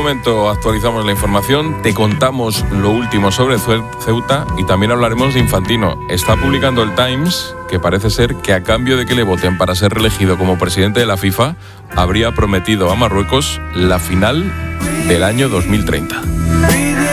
momento actualizamos la información, te contamos lo último sobre Ceuta y también hablaremos de Infantino. Está publicando el Times que parece ser que a cambio de que le voten para ser reelegido como presidente de la FIFA, habría prometido a Marruecos la final del año 2030.